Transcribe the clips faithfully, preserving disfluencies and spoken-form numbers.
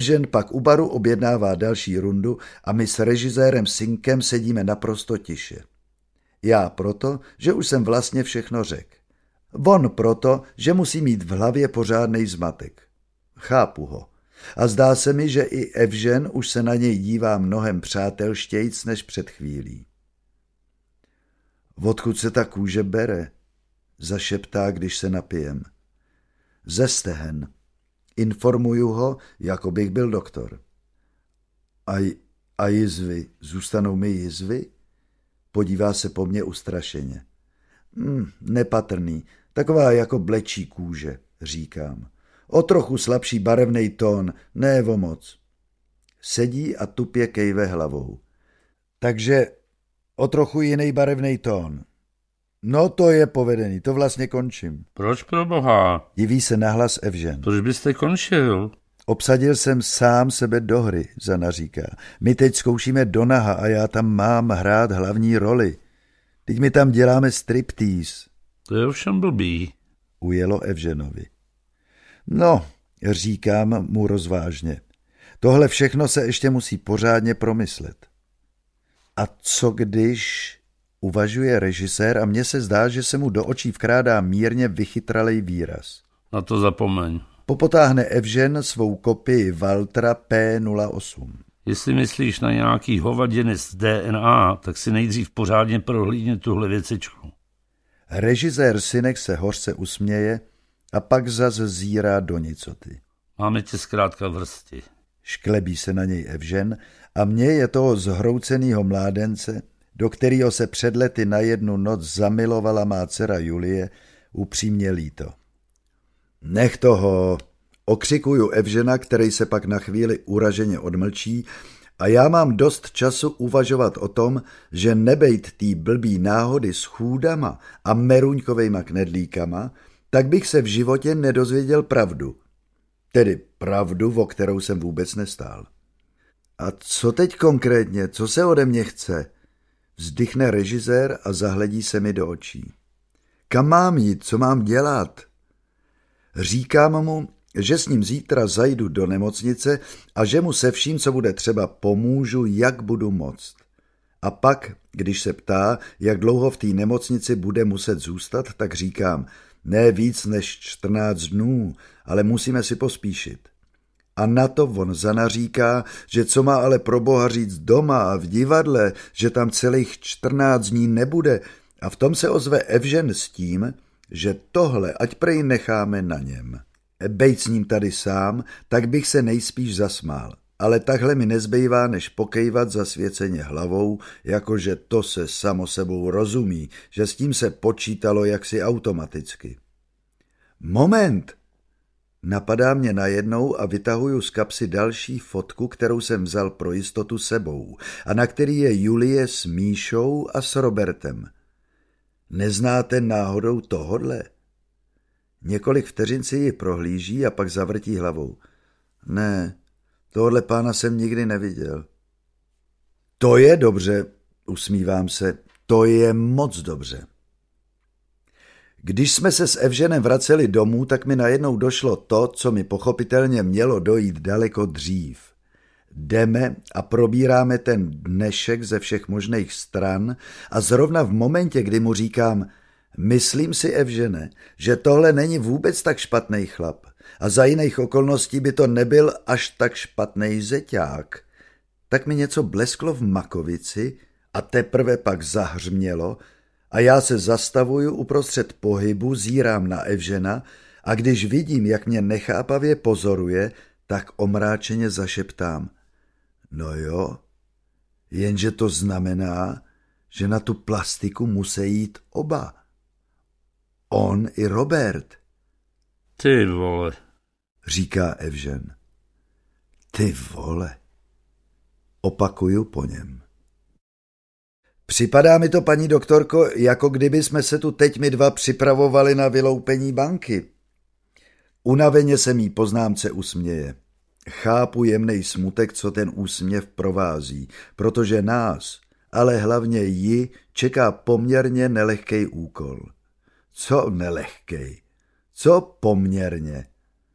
Evžen pak u baru objednává další rundu a my s režisérem Synkem sedíme naprosto tiše. Já proto, že už jsem vlastně všechno řekl. On proto, že musí mít v hlavě pořádnej zmatek. Chápu ho. A zdá se mi, že i Evžen už se na něj dívá mnohem přátelštějc než před chvílí. Odkud se ta kůže bere? Zašeptá, když se napijem. Ze stehen. Informuju ho, jako bych byl doktor. A, a jizvy, zůstanou mi jizvy? Podívá se po mně ustrašeně. Hm, nepatrný, taková jako blečí kůže, říkám. O trochu slabší barevnej tón, ne o moc. Sedí a tupě kejve hlavou. Takže o trochu jiný barevnej tón. No to je povedený, to vlastně končím. Proč pro boha? Diví se nahlas Evžen. Proč byste končil? Obsadil jsem sám sebe do hry, Zana říká. My teď zkoušíme Donaha a já tam mám hrát hlavní roli. Teď my tam děláme striptease. To je ovšem blbý. Ujelo Evženovi. No, říkám mu rozvážně. Tohle všechno se ještě musí pořádně promyslet. A co když... Uvažuje režisér a mně se zdá, že se mu do očí vkrádá mírně vychytralej výraz. Na to zapomeň. Popotáhne Evžen svou kopii Valtra P nula osm. Jestli myslíš na nějaký hovadiny z D N A, tak si nejdřív pořádně prohlídni tuhle věcičku. Režisér Synek se hořce usměje a pak zas zírá do nicoty. Máme tě zkrátka v hrsti. Šklebí se na něj Evžen a mně je toho zhroucenýho mládence, do kterého se před lety na jednu noc zamilovala má dcera Julie, upřímně líto. Nech toho, okřikuju Evžena, který se pak na chvíli uraženě odmlčí a já mám dost času uvažovat o tom, že nebejt tý blbý náhody s chůdama a meruňkovejma knedlíkama, tak bych se v životě nedozvěděl pravdu. Tedy pravdu, o kterou jsem vůbec nestál. A co teď konkrétně, co se ode mě chce? Vzdychne režisér a zahledí se mi do očí. Kam mám jít, co mám dělat? Říkám mu, že s ním zítra zajdu do nemocnice a že mu se vším, co bude třeba, pomůžu, jak budu moct. A pak, když se ptá, jak dlouho v té nemocnici bude muset zůstat, tak říkám, ne víc než čtrnáct dnů, ale musíme si pospíšit. A na to on zanaříká, že co má ale pro boha říct doma a v divadle, že tam celých čtrnáct dní nebude, a v tom se ozve Evžen s tím, že tohle ať prej necháme na něm. Bejt s ním tady sám, tak bych se nejspíš zasmál, ale takhle mi nezbývá, než pokejvat zasvěceně hlavou, jakože to se samo sebou rozumí, že s tím se počítalo jaksi automaticky. Moment! Napadá mě najednou a vytahuju z kapsy další fotku, kterou jsem vzal pro jistotu sebou a na který je Julie s Míšou a s Robertem. Neznáte náhodou tohodle? Několik vteřin si ji prohlíží a pak zavrtí hlavou. Ne, tohle pána jsem nikdy neviděl. To je dobře, usmívám se, to je moc dobře. Když jsme se s Evženem vraceli domů, tak mi najednou došlo to, co mi pochopitelně mělo dojít daleko dřív. Jdeme a probíráme ten dnešek ze všech možných stran a zrovna v momentě, kdy mu říkám, myslím si, Evžene, že tohle není vůbec tak špatný chlap a za jiných okolností by to nebyl až tak špatný zeťák, tak mi něco blesklo v makovici a teprve pak zahřmělo a já se zastavuju uprostřed pohybu, zírám na Evžena a když vidím, jak mě nechápavě pozoruje, tak omráčeně zašeptám. No jo, jenže to znamená, že na tu plastiku musí jít oba. On i Robert. Ty vole, říká Evžen. Ty vole. Opakuju po něm. Připadá mi to, paní doktorko, jako kdyby jsme se tu teď my dva připravovali na vyloupení banky. Unaveně se mý poznámce usměje. Chápu jemnej smutek, co ten úsměv provází, protože nás, ale hlavně ji, čeká poměrně nelehkej úkol. Co nelehkej? Co poměrně?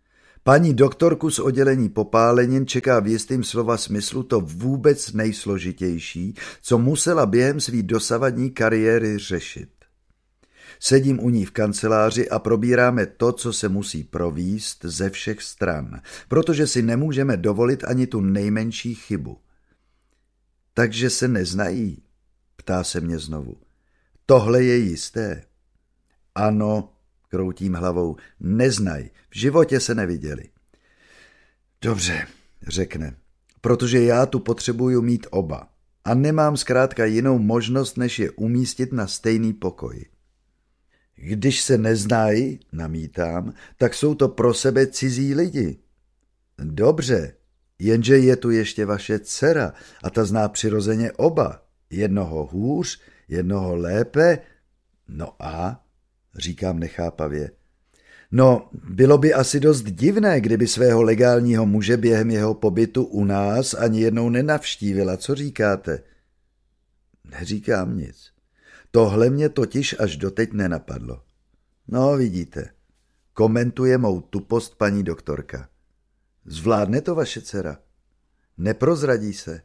Paní doktorku z oddělení popálenin čeká v jistým slova smyslu to vůbec nejsložitější, co musela během své dosavadní kariéry řešit. Sedím u ní v kanceláři a probíráme to, co se musí provést ze všech stran, protože si nemůžeme dovolit ani tu nejmenší chybu. Takže se neznají, ptá se mě znovu. Tohle je jisté. Ano, kroutím hlavou, neznají, v životě se neviděli. Dobře, řekne, protože já tu potřebuju mít oba a nemám zkrátka jinou možnost, než je umístit na stejný pokoj. Když se neznají, namítám, tak jsou to pro sebe cizí lidi. Dobře, jenže je tu ještě vaše dcera a ta zná přirozeně oba. Jednoho hůř, jednoho lépe. No a, říkám nechápavě. No, bylo by asi dost divné, kdyby svého legálního muže během jeho pobytu u nás ani jednou nenavštívila. Co říkáte? Neříkám nic. Tohle mě totiž až doteď nenapadlo. No, vidíte, komentuje mou tupost paní doktorka. Zvládne to vaše dcera? Neprozradí se?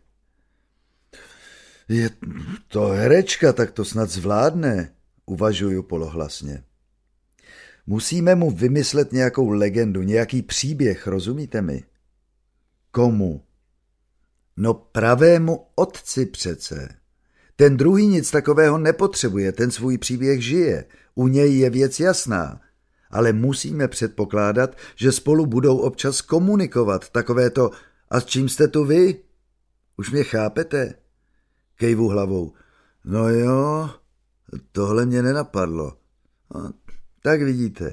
Je to herečka, tak to snad zvládne, uvažuju polohlasně. Musíme mu vymyslet nějakou legendu, nějaký příběh, rozumíte mi? Komu? No pravému otci přece. Ten druhý nic takového nepotřebuje, ten svůj příběh žije, u něj je věc jasná, ale musíme předpokládat, že spolu budou občas komunikovat, takové to, a s čím jste tu vy? Už mě chápete? Kejvu hlavou. No jo, tohle mě nenapadlo. No, tak vidíte.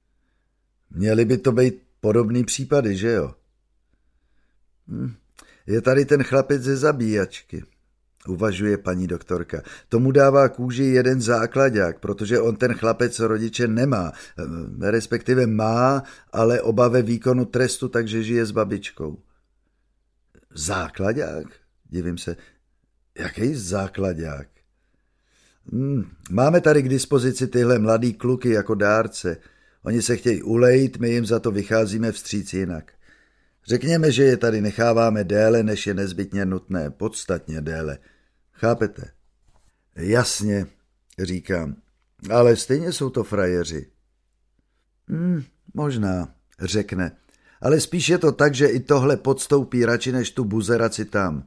Měly by to být podobný případy, že jo? Hm. Je tady ten chlapec ze zabíjačky. Uvažuje paní doktorka. Tomu dává kůži jeden základák, protože on ten chlapec rodiče nemá, respektive má, ale oba ve výkonu trestu, takže žije s babičkou. Základák? Divím se. Jaký základák? Hmm, máme tady k dispozici tyhle mladý kluky jako dárce. Oni se chtějí ulejit, my jim za to vycházíme vstříc jinak. Řekněme, že je tady necháváme déle, než je nezbytně nutné, podstatně déle. Chápete? Jasně, říkám, ale stejně jsou to frajeři. Hmm, možná, řekne, ale spíš je to tak, že i tohle podstoupí radši než tu buzeraci tam.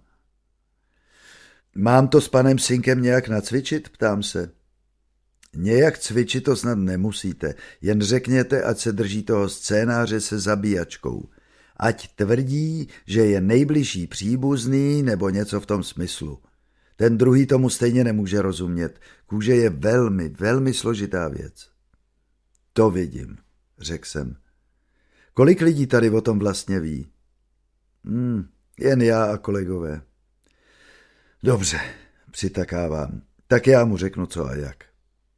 Mám to s panem Synkem nějak nacvičit, ptám se. Nějak cvičit to snad nemusíte, jen řekněte, ať se drží toho scénáře se zabíjačkou. Ať tvrdí, že je nejbližší příbuzný nebo něco v tom smyslu. Ten druhý tomu stejně nemůže rozumět. Kůže je velmi, velmi složitá věc. To vidím, řekl jsem. Kolik lidí tady o tom vlastně ví? Hmm, jen já a kolegové. Dobře, přitakávám. Tak já mu řeknu co a jak.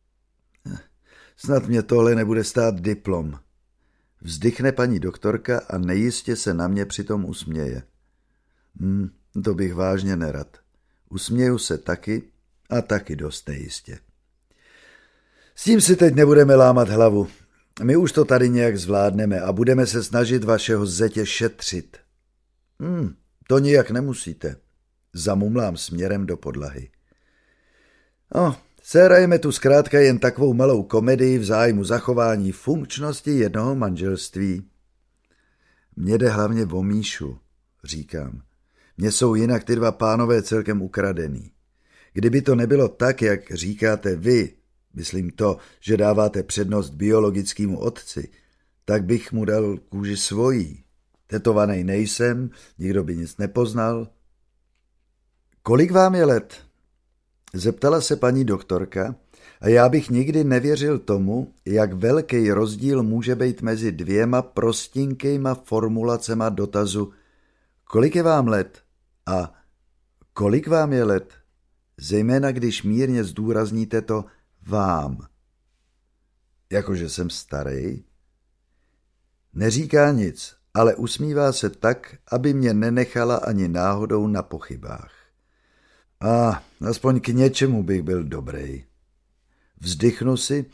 Snad mě tohle nebude stát diplom. Vzdychne paní doktorka a nejistě se na mě přitom usměje. Hmm, to bych vážně nerad. Usměju se taky a taky dost nejistě. S tím si teď nebudeme lámat hlavu. My už to tady nějak zvládneme a budeme se snažit vašeho zetě šetřit. Hmm, to nijak nemusíte. Zamumlám směrem do podlahy. No, sehrajeme tu zkrátka jen takovou malou komedii v zájmu zachování funkčnosti jednoho manželství. Mně jde hlavně o Míšu, říkám. Mně jsou jinak ty dva pánové celkem ukradený. Kdyby to nebylo tak, jak říkáte vy, myslím to, že dáváte přednost biologickému otci, tak bych mu dal kůži svojí. Tetovaný nejsem, nikdo by nic nepoznal. Kolik vám je let? Zeptala se paní doktorka a já bych nikdy nevěřil tomu, jak velký rozdíl může být mezi dvěma prostinkýma formulacema dotazu kolik je vám let a kolik vám je let, zejména když mírně zdůrazníte to vám. Jakože jsem starý? Neříká nic, ale usmívá se tak, aby mě nenechala ani náhodou na pochybách. A aspoň k něčemu bych byl dobrý. Vzdychnu si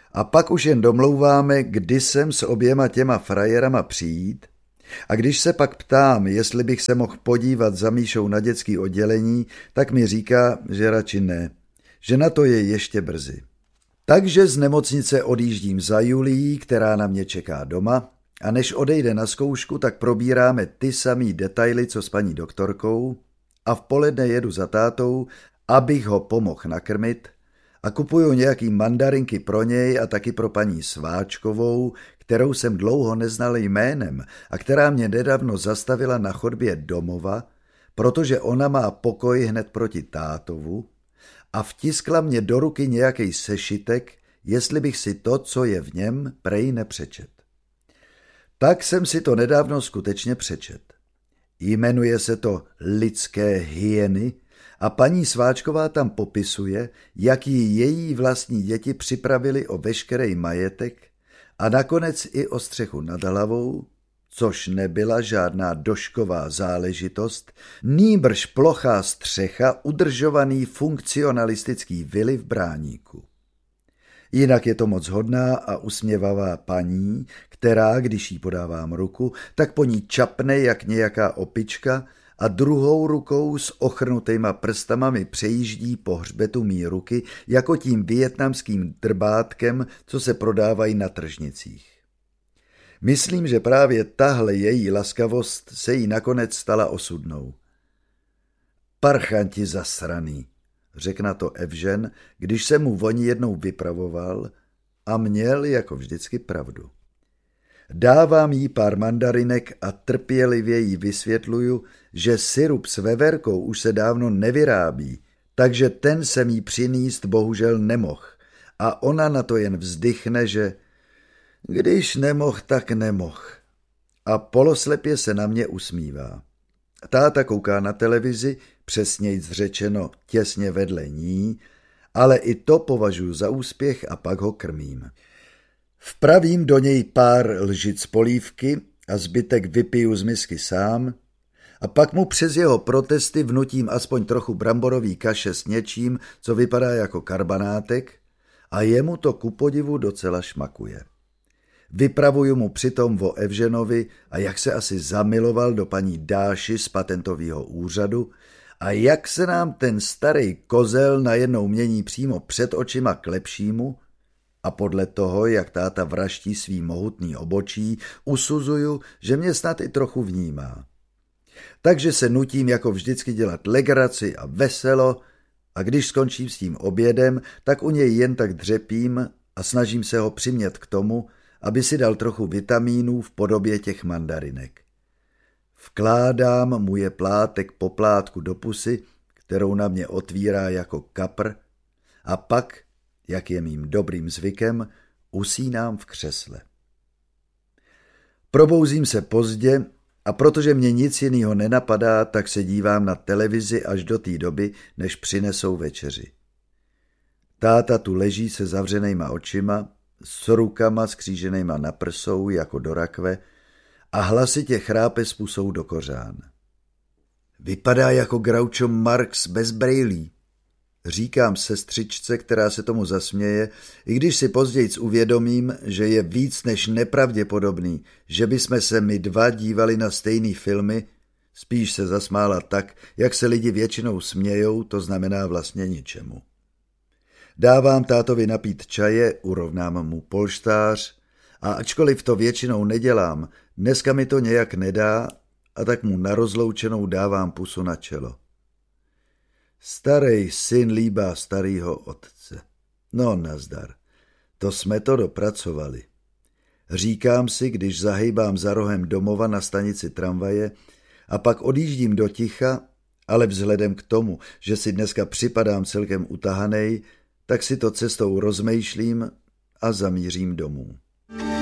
A pak už jen domlouváme, kdy sem s oběma těma frajerama přijít, a když se pak ptám, jestli bych se mohl podívat za Míšou na dětský oddělení, tak mi říká, že radši ne, že na to je ještě brzy. Takže z nemocnice odjíždím za Julií, která na mě čeká doma, a než odejde na zkoušku, tak probíráme ty samý detaily, co s paní doktorkou, a v poledne jedu za tátou, abych ho pomohl nakrmit, a kupuju nějaký mandarinky pro něj a taky pro paní Sváčkovou, kterou jsem dlouho neznal jménem a která mě nedávno zastavila na chodbě domova, protože ona má pokoj hned proti tátovu, a vtiskla mě do ruky nějaký sešitek, jestli bych si to, co je v něm, prej nepřečet. Tak jsem si to nedávno skutečně přečet. Jmenuje se to Lidské hyeny a paní Sváčková tam popisuje, jak jí její vlastní děti připravili o veškerý majetek a nakonec i o střechu nad hlavou, což nebyla žádná došková záležitost, nýbrž plochá střecha udržovaný funkcionalistický vily v Bráníku. Jinak je to moc hodná a usměvavá paní, která, když jí podávám ruku, tak po ní čapne jak nějaká opička a druhou rukou s ochrnutýma prstama mi přejíždí po hřbetu mý ruky jako tím vietnamským drbátkem, co se prodávají na tržnicích. Myslím, že právě tahle její laskavost se jí nakonec stala osudnou. Parchanti zasraný, řekl na to Evžen, když se mu oni jednou vypravoval, a měl jako vždycky pravdu. Dávám jí pár mandarinek a trpělivě jí vysvětluju, že syrup s veverkou už se dávno nevyrábí, takže ten jsem jí přinést bohužel nemohl. A ona na to jen vzdychne, že když nemoh, tak nemoh. A poloslepě se na mě usmívá. Táta kouká na televizi, přesnějc řečeno těsně vedle ní, ale i to považuji za úspěch a pak ho krmím. Vpravím do něj pár lžic polívky a zbytek vypiju z misky sám a pak mu přes jeho protesty vnutím aspoň trochu bramborový kaše s něčím, co vypadá jako karbanátek, a jemu to ku podivu docela šmakuje. Vypravuju mu přitom o Evženovi a jak se asi zamiloval do paní Dáši z patentového úřadu a jak se nám ten starý kozel najednou mění přímo před očima k lepšímu, a podle toho, jak táta vraští svý mohutný obočí, usuzuju, že mě snad i trochu vnímá. Takže se nutím jako vždycky dělat legraci a veselo, a když skončím s tím obědem, tak u něj jen tak dřepím a snažím se ho přimět k tomu, aby si dal trochu vitamínů v podobě těch mandarinek. Vkládám mu je plátek po plátku do pusy, kterou na mě otvírá jako kapr, a pak, jak je mým dobrým zvykem, usínám v křesle. Probouzím se pozdě a protože mě nic jiného nenapadá, tak se dívám na televizi až do té doby, než přinesou večeři. Táta tu leží se zavřenýma očima, s rukama skříženýma na prsou jako do rakve a hlasitě chrápe s pusou do kořán. Vypadá jako Groucho Marx bez brejlí, říkám sestřičce, která se tomu zasměje, i když si později uvědomím, že je víc než nepravděpodobný, že bychom se my dva dívali na stejný filmy, spíš se zasmála tak, jak se lidi většinou smějou, to znamená vlastně ničemu. Dávám tátovi napít čaje, urovnám mu polštář a ačkoliv to většinou nedělám, dneska mi to nějak nedá a tak mu na rozloučenou dávám pusu na čelo. Starej syn líbá starýho otce. No nazdar, to jsme to dopracovali. Říkám si, když zahejbám za rohem domova na stanici tramvaje a pak odjíždím do ticha, ale vzhledem k tomu, že si dneska připadám celkem utahanej, tak si to cestou rozmýšlím a zamířím domů.